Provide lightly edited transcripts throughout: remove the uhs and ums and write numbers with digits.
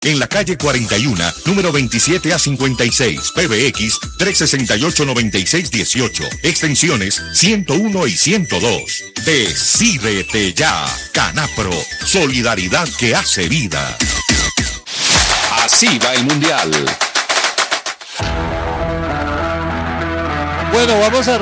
En la calle 41, número 27 a 56, PBX 368-9618, extensiones 101 y 102. Decídete ya, Canapro, solidaridad que hace vida. Así va el Mundial. Bueno,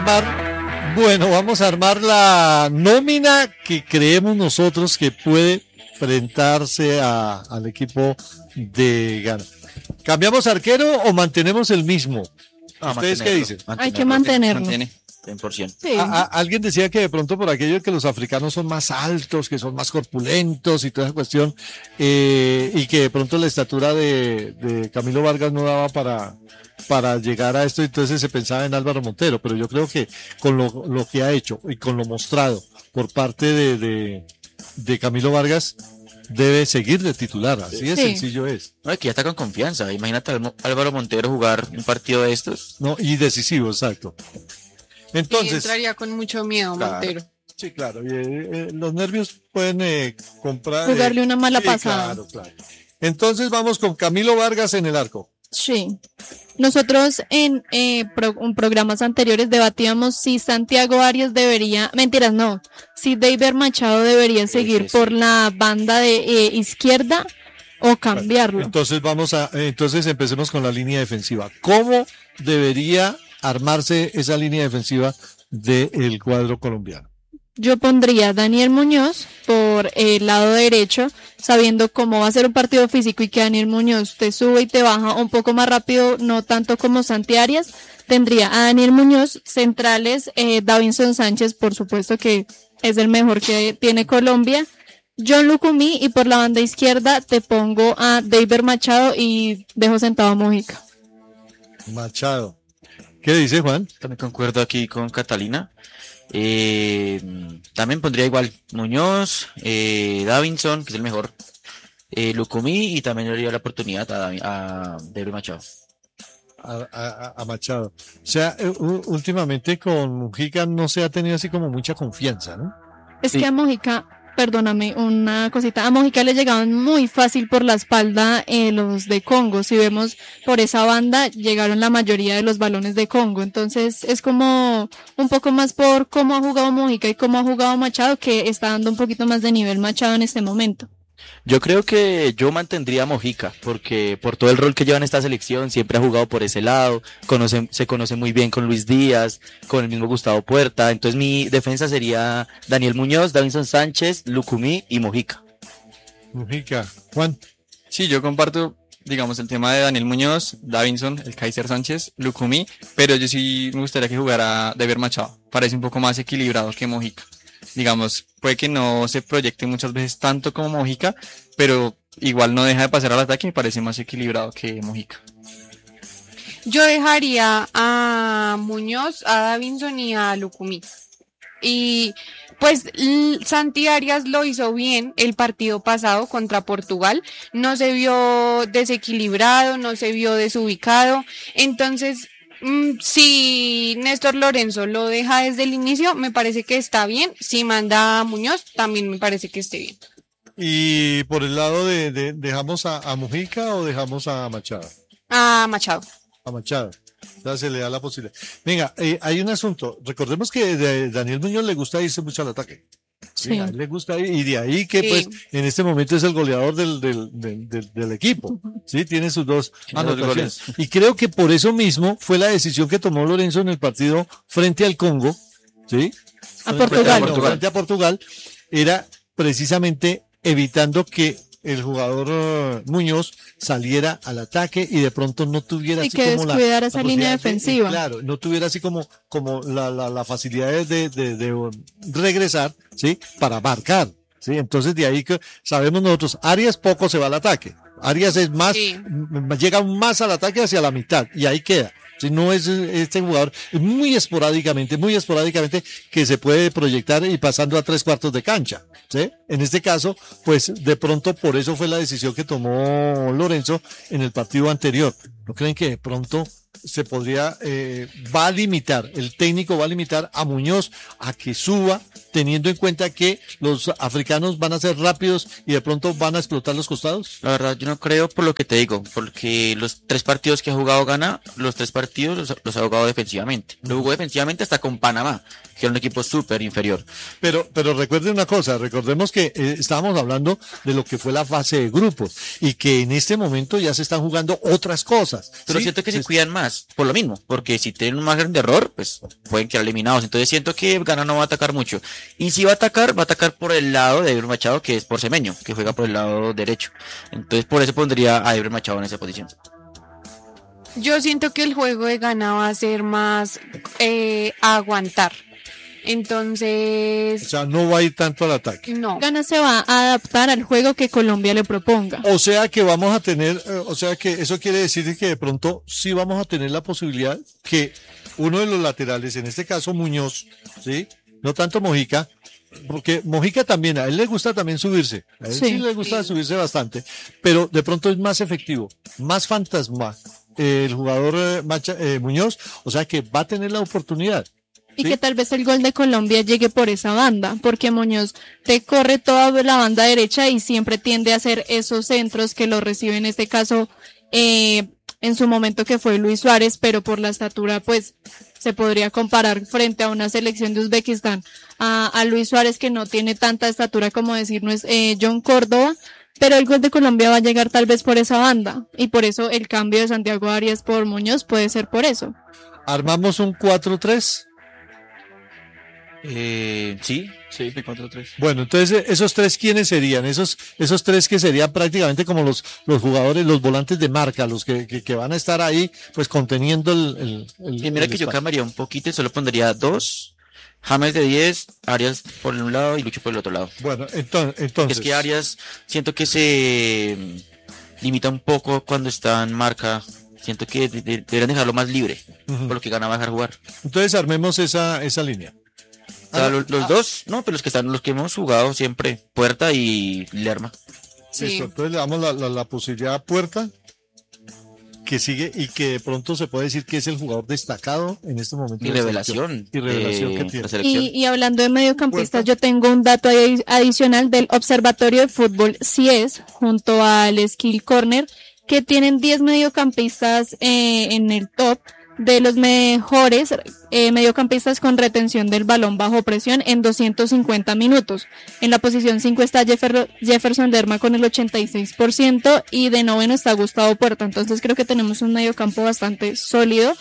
vamos a armar la nómina que creemos nosotros que puede enfrentarse al equipo de Ghana. ¿Cambiamos arquero o mantenemos el mismo? ¿Ustedes qué dicen? Hay que mantenerlo. 100%. Sí. Alguien decía que de pronto por aquello que los africanos son más altos, que son más corpulentos y toda esa cuestión, y que de pronto la estatura de Camilo Vargas no daba para llegar a esto, entonces se pensaba en Álvaro Montero, pero yo creo que con lo que ha hecho y con lo mostrado por parte de Camilo Vargas, debe seguir de titular, así de sencillo es. No, aquí ya está con confianza. Imagínate a Álvaro Montero jugar un partido de estos. No, y decisivo, exacto. Entonces, Sí, entraría con mucho miedo, claro, Montero. Sí, claro. Los nervios pueden comprar. Jugarle una mala pasada. Claro. Entonces vamos con Camilo Vargas en el arco. Sí. Nosotros en programas anteriores debatíamos si Santiago Arias debería, mentiras, no, si David Machado debería seguir por la banda de izquierda o cambiarlo. Entonces entonces empecemos con la línea defensiva. ¿Cómo debería armarse esa línea defensiva del cuadro colombiano? Yo pondría a Daniel Muñoz por el lado derecho, sabiendo cómo va a ser un partido físico y que Daniel Muñoz te sube y te baja un poco más rápido, no tanto como Santi Arias. Tendría a Daniel Muñoz, centrales, Davinson Sánchez, por supuesto que es el mejor que tiene Colombia, John Lucumí, y por la banda izquierda te pongo a David Machado y dejo sentado a Mojica. Machado. ¿Qué dice Juan? También concuerdo aquí con Catalina. También pondría igual Muñoz, Davinson, que es el mejor, Lucumí, y también le daría la oportunidad a David Machado. A Machado. O sea, últimamente con Mujica no se ha tenido así como mucha confianza, ¿no? Es que a Mojica, perdóname, una cosita, a Mojica le llegaban muy fácil por la espalda los de Congo. Si vemos por esa banda, llegaron la mayoría de los balones de Congo. Entonces es como un poco más por cómo ha jugado Mojica y cómo ha jugado Machado, que está dando un poquito más de nivel Machado en este momento. Yo creo que yo mantendría a Mojica, porque por todo el rol que lleva en esta selección, siempre ha jugado por ese lado, se conoce muy bien con Luis Díaz, con el mismo Gustavo Puerta. Entonces mi defensa sería Daniel Muñoz, Davinson Sánchez, Lucumí y Mojica. Mojica. Juan. Sí, yo comparto, digamos, el tema de Daniel Muñoz, Davinson, el Kaiser Sánchez, Lucumí, pero yo sí me gustaría que jugara David Machado. Parece un poco más equilibrado que Mojica. Digamos, puede que no se proyecte muchas veces tanto como Mojica, pero igual no deja de pasar al ataque y me parece más equilibrado que Mojica. Yo dejaría a Muñoz, a Davinson y a Lucumí. Y pues Santi Arias lo hizo bien el partido pasado contra Portugal, no se vio desequilibrado, no se vio desubicado, entonces si Néstor Lorenzo lo deja desde el inicio, me parece que está bien. Si manda a Muñoz, también me parece que esté bien. ¿Y por el lado dejamos a Mujica o dejamos a Machado? A Machado. A Machado. Ya se le da la posibilidad. Venga, hay un asunto. Recordemos que a Daniel Muñoz le gusta irse mucho al ataque. Sí. A él le gusta ir, y de ahí que pues en este momento es el goleador del equipo. Sí, tiene sus dos anotaciones. Y creo que por eso mismo fue la decisión que tomó Lorenzo en el partido frente al Congo, ¿sí? Frente a Portugal, era precisamente evitando que el jugador Muñoz saliera al ataque y de pronto no tuviera así que como descuidara esa línea defensiva. Claro, no tuviera así como la facilidad de regresar, ¿sí? Para marcar, ¿sí? Entonces de ahí que sabemos nosotros, Arias poco se va al ataque. Arias es más, llega más al ataque hacia la mitad y ahí queda. Si no es este jugador, muy esporádicamente que se puede proyectar y pasando a 3/4 de cancha, ¿sí? En este caso, pues de pronto por eso fue la decisión que tomó Lorenzo en el partido anterior. ¿No creen que de pronto se podría, va a limitar, el técnico va a limitar a Muñoz a que suba, teniendo en cuenta que los africanos van a ser rápidos y de pronto van a explotar los costados? La verdad, yo no creo por lo que te digo, porque los 3 partidos que ha jugado Ghana, los 3 partidos los ha jugado defensivamente. Lo jugó defensivamente hasta con Panamá, que era un equipo súper inferior. Pero recuerden una cosa, recordemos que estábamos hablando de lo que fue la fase de grupos y que en este momento ya se están jugando otras cosas. Pero ¿sí? siento que se cuidan más, por lo mismo, porque si tienen un margen de error, pues pueden quedar eliminados. Entonces siento que Ghana no va a atacar mucho. Y si va a atacar por el lado de Ever Machado, que es por Semeño, que juega por el lado derecho. Entonces por eso pondría a Ever Machado en esa posición. Yo siento que el juego de Ghana va a ser más aguantar. O Entonces, sea, no va a ir tanto al ataque. no. Ghana se va a adaptar al juego que Colombia le proponga. O sea que vamos a tener, o sea que eso quiere decir que de pronto sí vamos a tener la posibilidad que uno de los laterales, en este caso Muñoz, ¿sí? No tanto Mojica, porque Mojica también, a él le gusta también subirse, a él sí, Sí. le gusta subirse bastante, pero de pronto es más efectivo, más fantasma el jugador Muñoz, o sea que va a tener la oportunidad. Y ¿sí? que tal vez el gol de Colombia llegue por esa banda, porque Muñoz te corre toda la banda derecha y siempre tiende a hacer esos centros que lo recibe en este caso en su momento que fue Luis Suárez, pero por la estatura pues se podría comparar frente a una selección de Uzbekistán a Luis Suárez que no tiene tanta estatura como decirnos John Córdoba, pero el gol de Colombia va a llegar tal vez por esa banda y por eso el cambio de Santiago Arias por Muñoz puede ser por eso. Armamos un 4-3. Sí. Sí, 4-3. Bueno, entonces esos 3 quiénes serían, esos 3 que serían prácticamente como los jugadores, los volantes de marca, los que van a estar ahí, pues conteniendo el Y mira que yo espacio. cambiaría un poquito y solo pondría 2. James de 10, Arias por un lado y Lucho por el otro lado. Bueno, entonces Es que Arias siento que se limita un poco cuando está en marca. Siento que deberían dejarlo más libre, Ujú. por lo que Ghana va a dejar jugar. entonces armemos esa línea. O sea, los dos, no, pero los que hemos jugado siempre, Puerta y Lerma. Sí. Listo, entonces le damos la posibilidad a Puerta, que sigue y que de pronto se puede decir que es el jugador destacado en este momento. Y de la revelación. selección. Y revelación que de tiene. la selección. Y hablando de mediocampistas, Puerta. yo tengo un dato adicional del Observatorio de Fútbol CIES junto al Skill Corner, que tienen 10 mediocampistas en el top de los mejores mediocampistas con retención del balón bajo presión en 250 minutos. En la posición 5 está Jefferson Lerma con el 86% y de noveno está Gustavo Puerta. Entonces creo que tenemos un mediocampo bastante sólido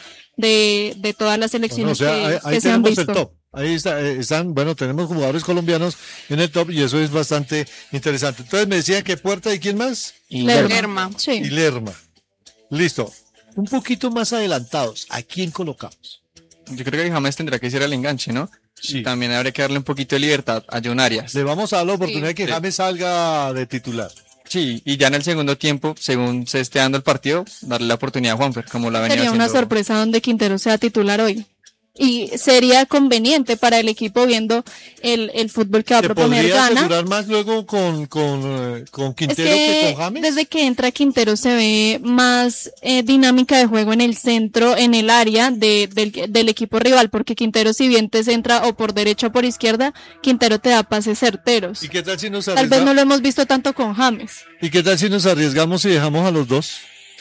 de todas las Bueno, o selecciones sea, que ahí se han tenemos el visto. top. Ahí están, bueno, tenemos jugadores colombianos en el top y eso es bastante interesante. Entonces me decían que Puerta y quién más, Y Lerma. Lerma. Sí. y Lerma. Listo. Un poquito más adelantados, ¿a quién colocamos? Yo creo que James tendrá que ser el enganche, ¿no? Sí. También habría que darle un poquito de libertad a John Arias. Le vamos a dar la oportunidad de que Sí. James salga de titular. Sí, y ya en el segundo tiempo, según se esté dando el partido, darle la oportunidad a Juanfer, como la venía Sería haciendo. una sorpresa donde Quintero sea titular hoy. Y sería conveniente para el equipo viendo el fútbol que va a ¿Se proponer podría Ghana. asegurar más luego con Es Quintero que que con James? desde que entra Quintero se ve más dinámica de juego en el centro, en el área del equipo rival, porque Quintero si bien te centra o por derecha o por izquierda, Quintero te da pases certeros. ¿Y qué tal si nos Tal vez no arriesgamos? lo hemos visto tanto con James. ¿Y qué tal si nos arriesgamos y dejamos a los dos?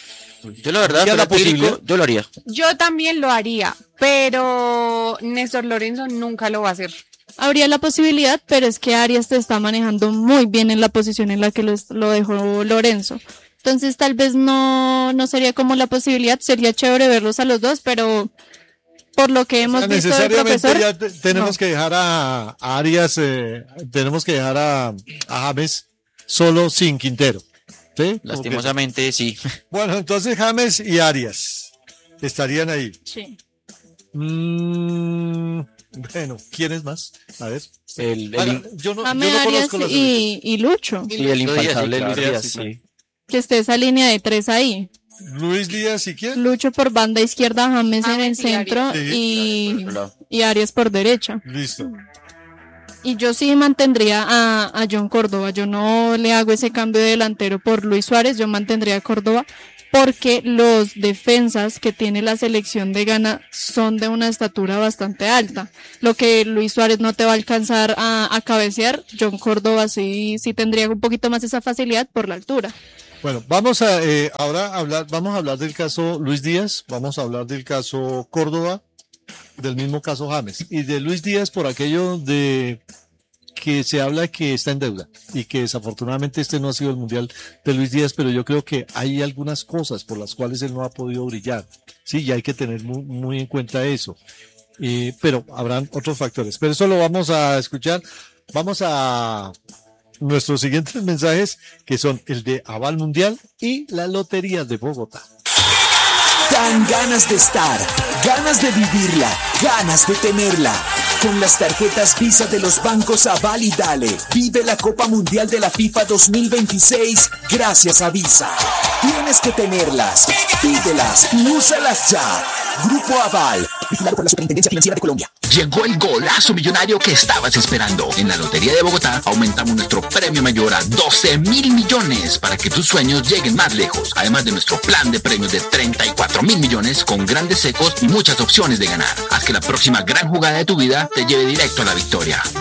yo la verdad, ¿Ya fuera la posibilidad? técnico, yo lo haría. Yo también lo haría, pero Néstor Lorenzo nunca lo va a hacer. Habría la posibilidad, pero es que Arias te está manejando muy bien en la posición en la que lo dejó Lorenzo. Entonces tal vez no sería como la posibilidad, sería chévere verlos a los dos, pero por lo que hemos O sea, visto del necesariamente profesor, ya tenemos no. que dejar a Arias, tenemos que dejar a James solo sin Quintero. ¿Sí? Lastimosamente, sí. Bueno, entonces James y Arias estarían ahí. Sí. Bueno, ¿quiénes más? A ver. El Yo no James, Arias conozco la selección. y Lucho, Sí, el infaltable Luis Luis Díaz, Díaz, sí, sí. que esté esa línea de 3 ahí. Luis Díaz y quién? Lucho por banda izquierda, James en el James y centro Arias. y Arias por derecha. Listo. Y yo sí mantendría a John Córdoba. Yo no le hago ese cambio de delantero por Luis Suárez. Yo mantendría a Córdoba porque los defensas que tiene la selección de Ghana son de una estatura bastante alta. Lo que Luis Suárez no te va a alcanzar a cabecear, John Córdoba sí tendría un poquito más esa facilidad por la altura. Bueno, vamos a vamos a hablar del caso Luis Díaz, vamos a hablar del caso Córdoba, del mismo caso James, y de Luis Díaz por aquello de que se habla que está en deuda y que desafortunadamente este no ha sido el mundial de Luis Díaz, pero yo creo que hay algunas cosas por las cuales él no ha podido brillar. Sí, y hay que tener muy en cuenta eso. Pero habrán otros factores. Pero eso lo vamos a escuchar. Vamos a nuestros siguientes mensajes, que son el de Aval Mundial y la Lotería de Bogotá. Dan ganas de estar, ganas de vivirla, ganas de tenerla. Con las tarjetas Visa de los bancos Aval y Dale, vive la Copa Mundial de la FIFA 2026 gracias a Visa. Tienes que tenerlas, pídelas y úsalas ya. Grupo Aval, vigilado por la Superintendencia Financiera de Colombia. Llegó el golazo millonario que estabas esperando. En la Lotería de Bogotá aumentamos nuestro premio mayor a 12.000 millones para que tus sueños lleguen más lejos. Además de nuestro plan de premios de 34.000 millones con grandes secos y muchas opciones de ganar. Haz que la próxima gran jugada de tu vida te lleve directo a la victoria.